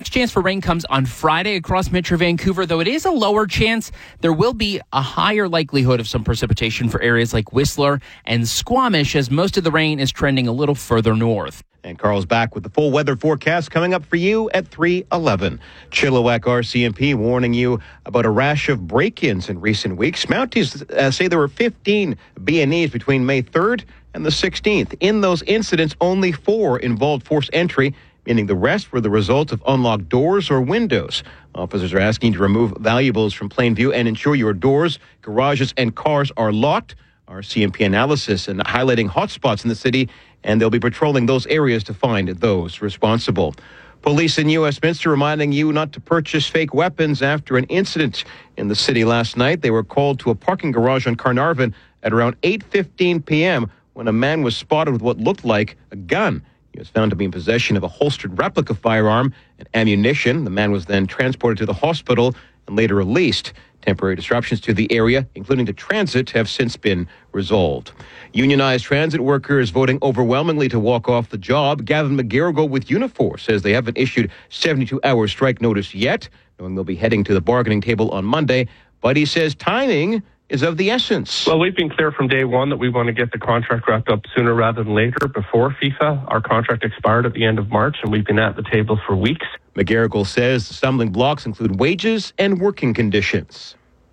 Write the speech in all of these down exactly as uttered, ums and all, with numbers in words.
next chance for rain comes on Friday across Metro Vancouver, though it is a lower chance. There will be a higher likelihood of some precipitation for areas like Whistler and Squamish, as most of the rain is trending a little further north. And Carl's back with the full weather forecast coming up for you at three eleven. Chilliwack R C M P warning you about a rash of break-ins in recent weeks. Mounties uh, say there were fifteen B and Es between May third and the sixteenth. In those incidents, only four involved forced entry, meaning the rest were the result of unlocked doors or windows. Officers are asking to remove valuables from Plainview and ensure your doors, garages, and cars are locked. R C M P analysis and highlighting hotspots in the city, and they'll be patrolling those areas to find those responsible. Police in New Westminster reminding you not to purchase fake weapons after an incident in the city last night. They were called to a parking garage on Carnarvon at around eight fifteen p.m. when a man was spotted with what looked like a gun. He was found to be in possession of a holstered replica firearm and ammunition. The man was then transported to the hospital and later released. Temporary disruptions to the area, including to transit, have since been resolved. Unionized transit workers voting overwhelmingly to walk off the job. Gavin McGarrigle with Unifor says they haven't issued seventy-two hour strike notice yet, knowing they'll be heading to the bargaining table on Monday. But he says timing is of the essence. Well, we've been clear from day one that we want to get the contract wrapped up sooner rather than later. Before FIFA, our contract expired at the end of March, and we've been at the table for weeks. McGarrigle says the stumbling blocks include wages and working conditions.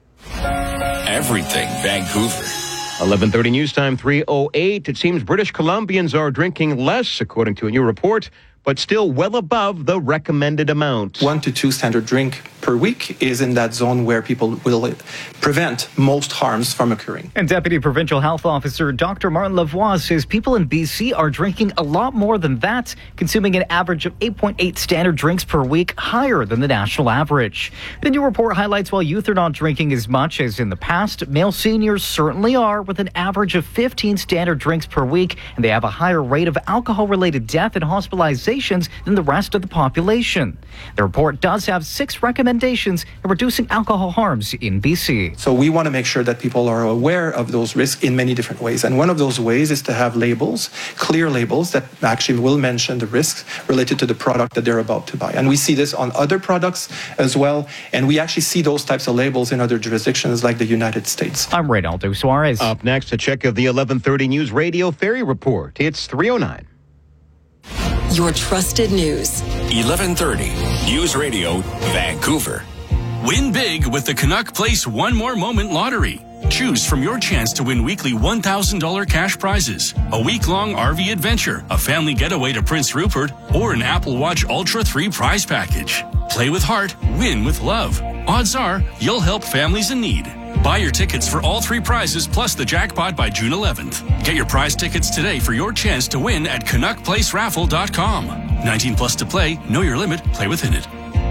Everything Vancouver. eleven thirty news time, three oh eight. It seems British Columbians are drinking less, according to a new report, but still well above the recommended amount. One to two standard drink per week is in that zone where people will prevent most harms from occurring. And Deputy Provincial Health Officer Doctor Martin Lavoie says people in B C are drinking a lot more than that, consuming an average of eight point eight standard drinks per week, higher than the national average. The new report highlights while youth are not drinking as much as in the past, male seniors certainly are, with an average of fifteen standard drinks per week, and they have a higher rate of alcohol-related death and hospitalizations than the rest of the population. The report does have six recommendations in reducing alcohol harms in B C. So we want to make sure that people are aware of those risks in many different ways. And one of those ways is to have labels, clear labels that actually will mention the risks related to the product that they're about to buy. And we see this on other products as well. And we actually see those types of labels in other jurisdictions like the United States. I'm Reynaldo Suarez. Up next, a check of the eleven thirty News Radio Ferry Report. It's three oh nine. Your trusted news. eleven thirty News Radio Vancouver. Win big with the Canuck Place One More Moment Lottery. Choose from your chance to win weekly one thousand dollars cash prizes, a week-long R V adventure, a family getaway to Prince Rupert, or an Apple Watch Ultra three prize package. Play with heart, win with love. Odds are you'll help families in need. Buy your tickets for all three prizes plus the jackpot by June eleventh. Get your prize tickets today for your chance to win at canuck place raffle dot com. nineteen plus to play. Know your limit. Play within it.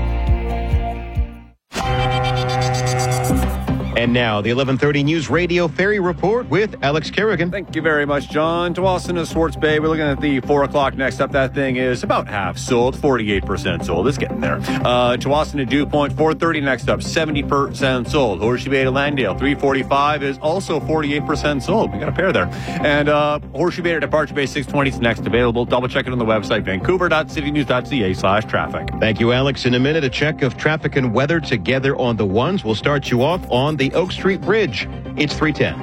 And now, the eleven thirty News Radio Ferry Report with Alex Kerrigan. Thank you very much, John. Tsawwassen Swartz Bay. We're looking at the four o'clock next up. That thing is about half sold, forty-eight percent sold. It's getting there. Uh, Tsawwassen to Dew Point, four thirty next up, seventy percent sold. Horseshoe Bay to Landale, three forty-five is also forty-eight percent sold. We got a pair there. And uh, Horseshoe Bay to Departure Bay, six twenty is next available. Double check it on the website, vancouver dot city news dot c a slash traffic. Thank you, Alex. In a minute, a check of traffic and weather together on the ones. We'll start you off on the Oak Street Bridge. It's three ten.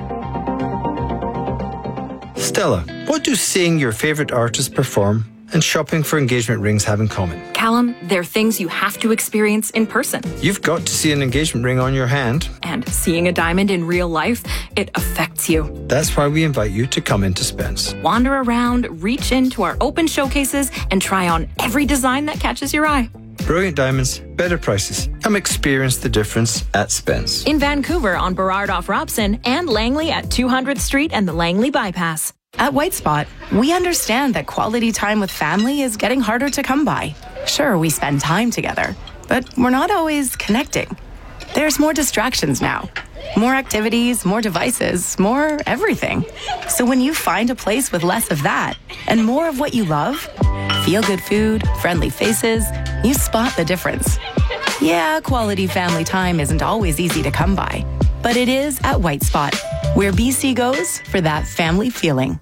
Stella, what do seeing your favourite artist perform and shopping for engagement rings have in common? Callum, they're things you have to experience in person. You've got to see an engagement ring on your hand. And seeing a diamond in real life, it affects you. That's why we invite you to come into Spence. Wander around, reach into our open showcases, and try on every design that catches your eye. Brilliant diamonds, better prices. Come experience the difference at Spence. In Vancouver on Burrard off Robson and Langley at two hundredth Street and the Langley Bypass. At White Spot, we understand that quality time with family is getting harder to come by. Sure, we spend time together, but we're not always connecting. There's more distractions now. More activities, more devices, more everything. So when you find a place with less of that and more of what you love, feel-good food, friendly faces, you spot the difference. Yeah, quality family time isn't always easy to come by, but it is at White Spot, where B C goes for that family feeling.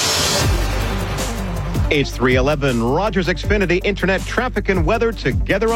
It's three eleven. Rogers Xfinity Internet traffic and weather together.